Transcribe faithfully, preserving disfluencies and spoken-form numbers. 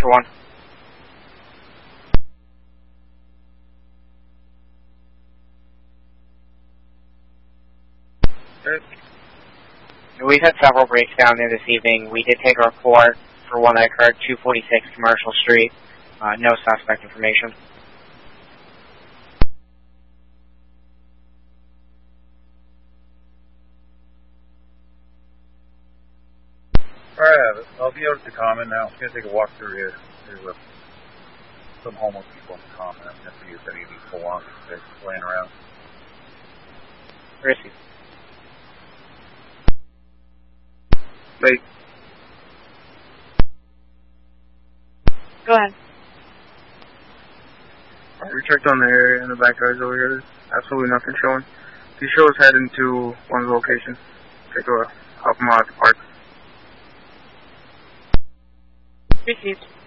Victor one. Good. We've had several breaks down there this evening. We did take a report for one that occurred two forty-six Commercial Street. Uh, no suspect information. Alright, I'll be out at the common now. I'm going to take a walk through here. There's a, some homeless people in the common. I'm going to see if any of these go on. They're laying around. Where is he? Wait. Go ahead. We checked on the area and the backyards over here. There's absolutely nothing showing. If you show us heading to one of the locations, take a help them out at the park. Received.